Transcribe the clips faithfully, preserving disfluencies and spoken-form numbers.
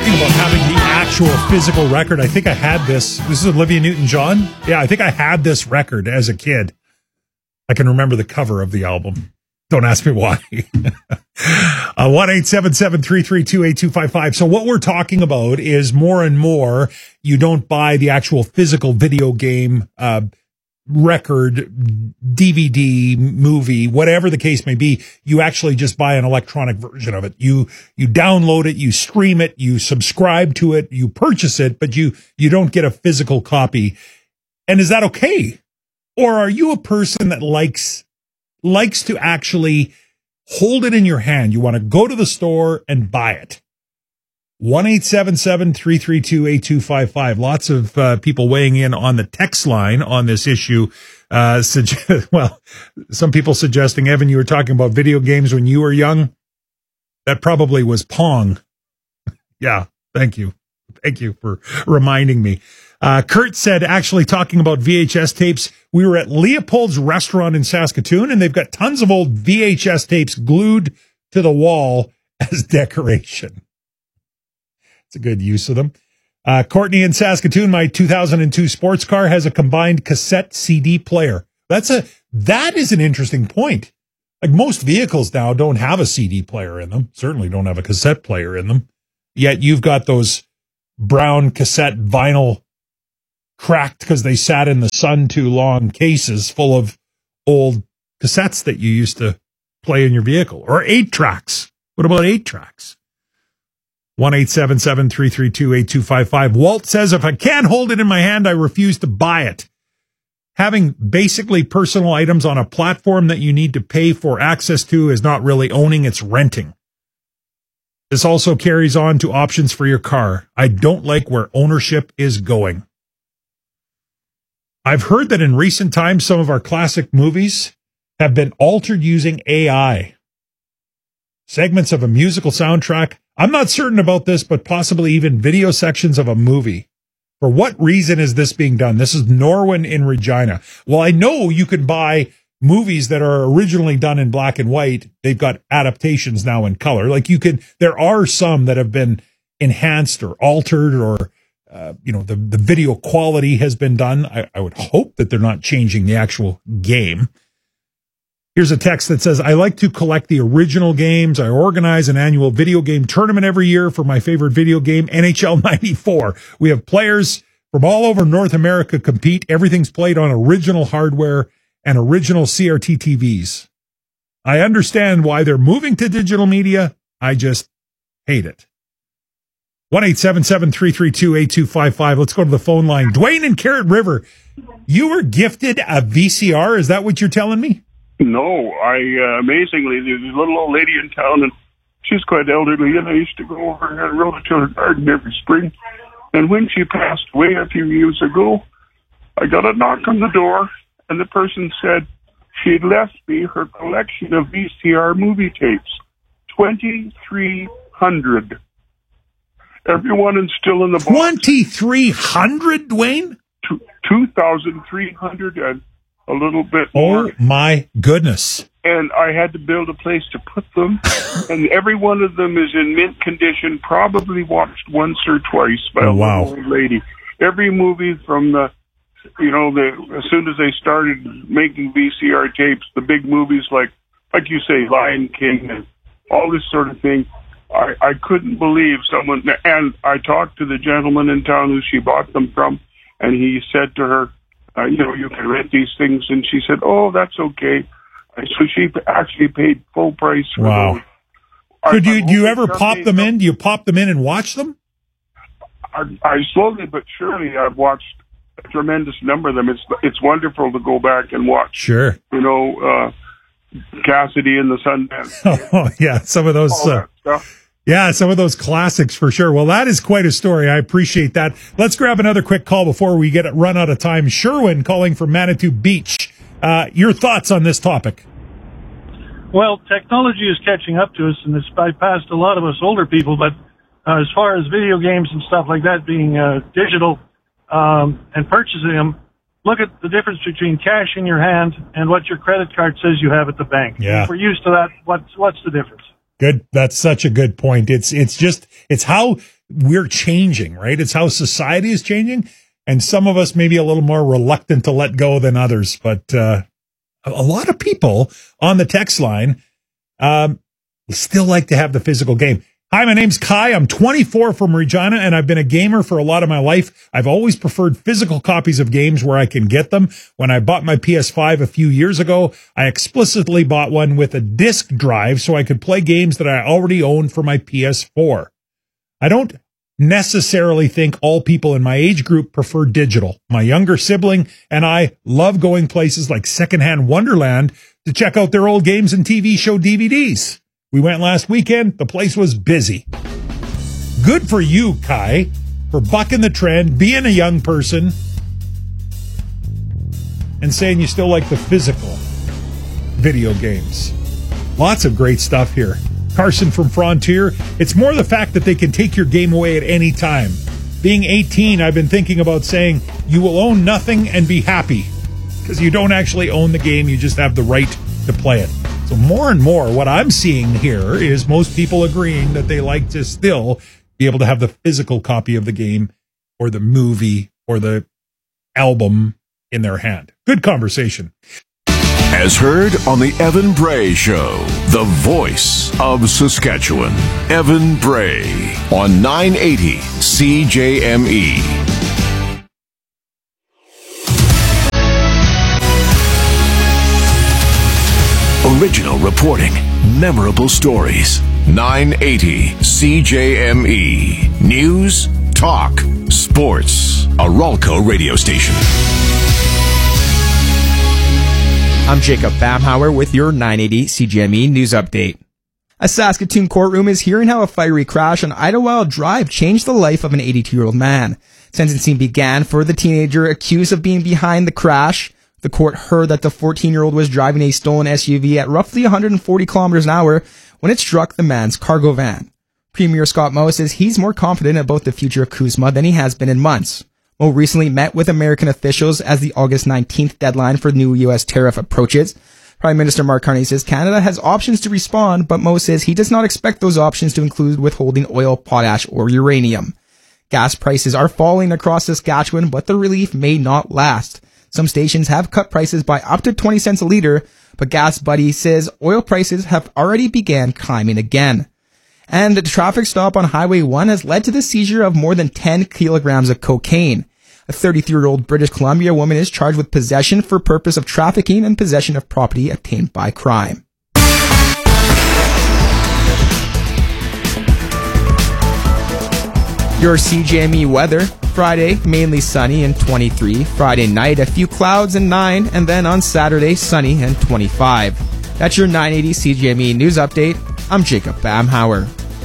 talking about having the actual physical record. I think I had this. This is Olivia Newton-John. Yeah, I think I had this record as a kid. I can remember the cover of the album. Don't ask me why. uh, one eight seven seven, three three two, eight two five five. So what we're talking about is more and more you don't buy the actual physical video game uh record, D V D, movie, whatever the case may be. You actually just buy an electronic version of it. You you download it, you stream it, you subscribe to it, you purchase it, but you you don't get a physical copy. And is that okay? Or are you a person that likes likes to actually hold it in your hand? You want to go to the store and buy it. one eight seven seven, three three two, eight two five five. Lots of uh, people weighing in on the text line on this issue. Uh, suggest, well, some people suggesting, Evan, you were talking about video games when you were young. That probably was Pong. Yeah, thank you. Thank you for reminding me. Uh, Kurt said, actually talking about V H S tapes, we were at Leopold's restaurant in Saskatoon, and they've got tons of old V H S tapes glued to the wall as decoration. It's a good use of them. Uh, Courtney in Saskatoon, my two thousand two sports car has a combined cassette C D player. That's a, that is an interesting point. Like most vehicles now don't have a C D player in them. Certainly don't have a cassette player in them. Yet you've got those brown cassette vinyl cracked because they sat in the sun too long cases full of old cassettes that you used to play in your vehicle, or eight tracks. What about eight tracks? one eight seven seven, three three two, eight two five five. Walt says, if I can't hold it in my hand, I refuse to buy it. Having basically personal items on a platform that you need to pay for access to is not really owning, it's renting. This also carries on to options for your car. I don't like where ownership is going. I've heard that in recent times, some of our classic movies have been altered using A I. Segments of a musical soundtrack. I'm not certain about this, but possibly even video sections of a movie. For what reason is this being done? This is Norwin in Regina. Well, I know you can buy movies that are originally done in black and white. They've got adaptations now in color. Like you can, there are some that have been enhanced or altered, or Uh, you know, the, the video quality has been done. I, I would hope that they're not changing the actual game. Here's a text that says, I like to collect the original games. I organize an annual video game tournament every year for my favorite video game, N H L ninety-four. We have players from all over North America compete. Everything's played on original hardware and original C R T T Vs. I understand why they're moving to digital media. I just hate it. one eight seven seven, three three two, eight two five five. Let's go to the phone line. Dwayne in Carrot River, you were gifted a V C R. Is that what you're telling me? No, I, uh, amazingly, there's a little old lady in town, and she's quite elderly, and I used to go over and rode her to her garden every spring. And when she passed away a few years ago, I got a knock on the door, and the person said she'd left me her collection of V C R movie tapes, twenty-three hundred. Everyone is still in the box. twenty-three hundred, Dwayne? two thousand three hundred and a little bit more. Oh, my goodness. And I had to build a place to put them. And every one of them is in mint condition, probably watched once or twice by oh, a wow. old lady. Every movie from the, you know, the as soon as they started making V C R tapes, the big movies like, like you say, Lion King and all this sort of thing, I, I couldn't believe someone, and I talked to the gentleman in town who she bought them from, and he said to her, uh, you know, you can rent these things, and she said, oh, that's okay. So she actually paid full price for wow. those. So do you, do you ever pop them in? Do you pop them in and watch them? I, I slowly but surely I've watched a tremendous number of them. It's it's wonderful to go back and watch. Sure. You know, uh, Cassidy and the Sundance. Oh, yeah, some of those. All Uh, that stuff. Yeah, some of those classics for sure. Well, that is quite a story. I appreciate that. Let's grab another quick call before we get run out of time. Sherwin calling from Manitou Beach. Uh, your thoughts on this topic? Well, technology is catching up to us, and it's bypassed a lot of us older people. But uh, as far as video games and stuff like that being uh, digital um, and purchasing them, look at the difference between cash in your hand and what your credit card says you have at the bank. Yeah. If we're used to that, what's what's the difference? Good. That's such a good point. It's it's just it's how we're changing, right? It's how society is changing. And some of us may be a little more reluctant to let go than others. But uh, a lot of people on the text line um, still like to have the physical game. Hi, my name's Kai. I'm twenty-four from Regina, and I've been a gamer for a lot of my life. I've always preferred physical copies of games where I can get them. When I bought my P S five a few years ago, I explicitly bought one with a disc drive so I could play games that I already owned for my P S four. I don't necessarily think all people in my age group prefer digital. My younger sibling and I love going places like Secondhand Wonderland to check out their old games and T V show D V Ds. We went last weekend. The place was busy. Good for you, Kai, for bucking the trend, being a young person, and saying you still like the physical video games. Lots of great stuff here. Carson from Frontier. It's more the fact that they can take your game away at any time. Being eighteen, I've been thinking about saying you will own nothing and be happy, because you don't actually own the game. You just have the right to play it. So more and more, what I'm seeing here is most people agreeing that they like to still be able to have the physical copy of the game or the movie or the album in their hand. Good conversation. As heard on the Evan Bray Show, the voice of Saskatchewan, Evan Bray on nine eighty C J M E. Original reporting, memorable stories. nine eighty C J M E. News, talk, sports. A Ralco radio station. I'm Jacob Bamhauer with your nine eighty C J M E news update. A Saskatoon courtroom is hearing how a fiery crash on Idlewild Drive changed the life of an eighty-two-year-old man. Sentencing began for the teenager accused of being behind the crash. The court heard that the fourteen-year-old was driving a stolen S U V at roughly one hundred forty kilometers an hour when it struck the man's cargo van. Premier Scott Moe says he's more confident about the future of CUSMA than he has been in months. Moe recently met with American officials as the August nineteenth deadline for new U S tariff approaches. Prime Minister Mark Carney says Canada has options to respond, but Moe says he does not expect those options to include withholding oil, potash, or uranium. Gas prices are falling across Saskatchewan, but the relief may not last. Some stations have cut prices by up to twenty cents a litre, but Gas Buddy says oil prices have already began climbing again. And the traffic stop on Highway one has led to the seizure of more than ten kilograms of cocaine. A thirty-three-year-old British Columbia woman is charged with possession for purpose of trafficking and possession of property obtained by crime. Your C J M E weather. Friday, mainly sunny and twenty-three. Friday night, a few clouds and nine. And then on Saturday, sunny and twenty-five. That's your nine eighty C J M E news update. I'm Jacob Bamhauer.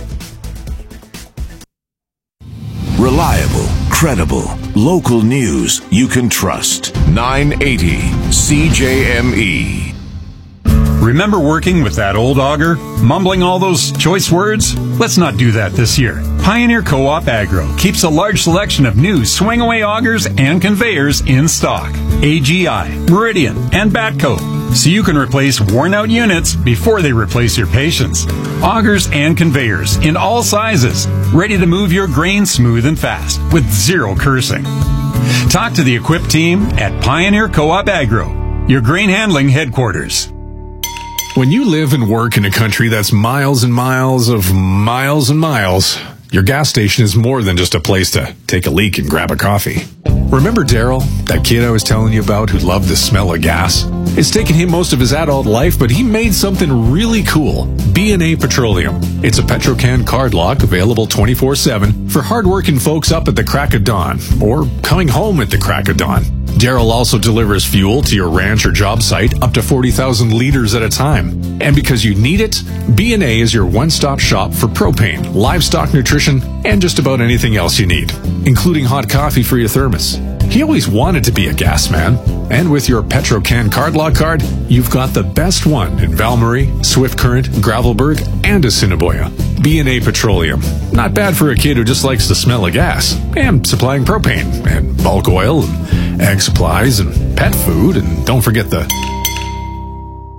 Reliable, credible, local news you can trust. nine eighty C J M E. Remember working with that old auger? Mumbling all those choice words? Let's not do that this year. Pioneer Co-op Agro keeps a large selection of new swing-away augers and conveyors in stock. A G I, Meridian, and Batco. So you can replace worn-out units before they replace your patience. Augers and conveyors in all sizes, ready to move your grain smooth and fast with zero cursing. Talk to the equipped team at Pioneer Co-op Agro, your grain handling headquarters. When you live and work in a country that's miles and miles of miles and miles, your gas station is more than just a place to take a leak and grab a coffee. Remember Daryl, that kid I was telling you about who loved the smell of gas? It's taken him most of his adult life, but he made something really cool. B and A Petroleum. It's a Petrocan card lock available twenty-four seven for hardworking folks up at the crack of dawn or coming home at the crack of dawn. Daryl also delivers fuel to your ranch or job site up to forty thousand liters at a time. And because you need it, B and A is your one-stop shop for propane, livestock nutrition, and just about anything else you need, including hot coffee for your thermos. He always wanted to be a gas man, and with your Petrocan card lock card, you've got the best one in Valmarie, Swift Current, Gravelburg, and Assiniboia. B and A Petroleum. Not bad for a kid who just likes the smell of gas, and supplying propane, and bulk oil, and egg supplies, and pet food, and don't forget the...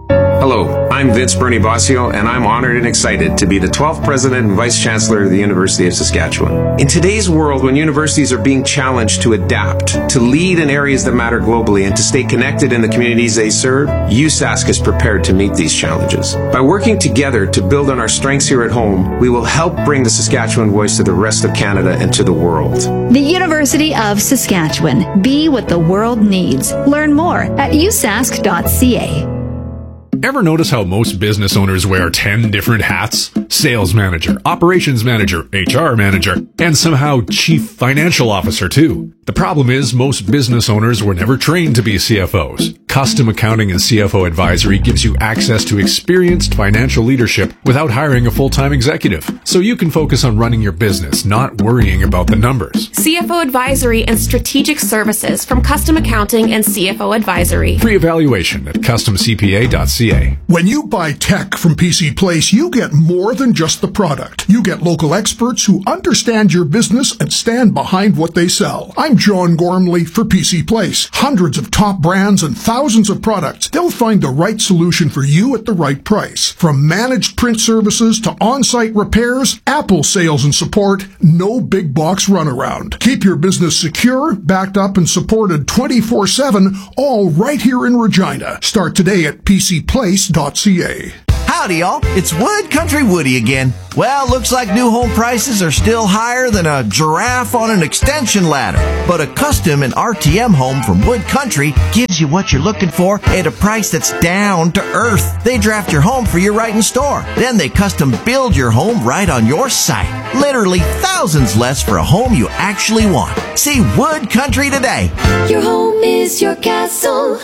Hello, I'm Vince Bernie Bossio, and I'm honored and excited to be the twelfth President and Vice Chancellor of the University of Saskatchewan. In today's world, when universities are being challenged to adapt, to lead in areas that matter globally, and to stay connected in the communities they serve, U S A S C is prepared to meet these challenges. By working together to build on our strengths here at home, we will help bring the Saskatchewan voice to the rest of Canada and to the world. The University of Saskatchewan. Be what the world needs. Learn more at u sask dot c a. Ever notice how most business owners wear ten different hats? Sales manager, operations manager, H R manager, and somehow chief financial officer too. The problem is most business owners were never trained to be C F Os. Custom Accounting and C F O Advisory gives you access to experienced financial leadership without hiring a full-time executive, so you can focus on running your business, not worrying about the numbers. C F O Advisory and Strategic Services from Custom Accounting and C F O Advisory. Free evaluation at custom c p a dot c a. When you buy tech from P C Place, you get more than just the product. You get local experts who understand your business and stand behind what they sell. I'm John Gormley for P C Place. Hundreds of top brands and thousands of products. They'll find the right solution for you at the right price. From managed print services to on-site repairs, Apple sales and support, no big box runaround. Keep your business secure, backed up, and supported twenty-four seven, all right here in Regina. Start today at p c place dot c a. Howdy, y'all. It's Wood Country Woody again. Well, looks like new home prices are still higher than a giraffe on an extension ladder. But a custom and R T M home from Wood Country gives you what you're looking for at a price that's down to earth. They draft your home for you right in store. Then they custom build your home right on your site. Literally thousands less for a home you actually want. See Wood Country today. Your home is your castle.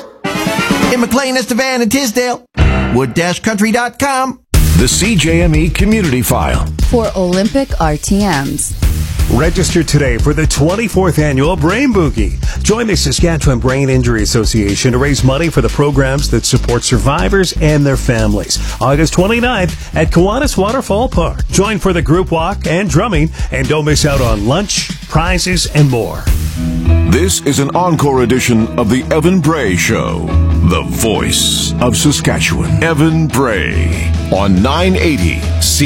In McLean, Estevan, and Tisdale. wood dash country dot com. The C J M E Community File. For Olympic R T Ms. Register today for the twenty-fourth Annual Brain Boogie. Join the Saskatchewan Brain Injury Association to raise money for the programs that support survivors and their families. August twenty-ninth at Kiwanis Waterfall Park. Join for the group walk and drumming, and don't miss out on lunch, prizes, and more. This is an encore edition of the Evan Bray Show. The voice of Saskatchewan. Evan Bray on nine eighty C